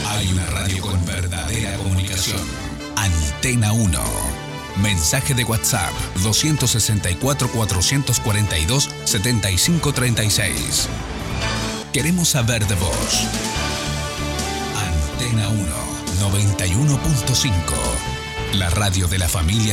Hay una radio con verdadera comunicación. Antena 1. Mensaje de WhatsApp 264-442-7536. Queremos saber de vos. Antena 1 91.5. La radio de la familia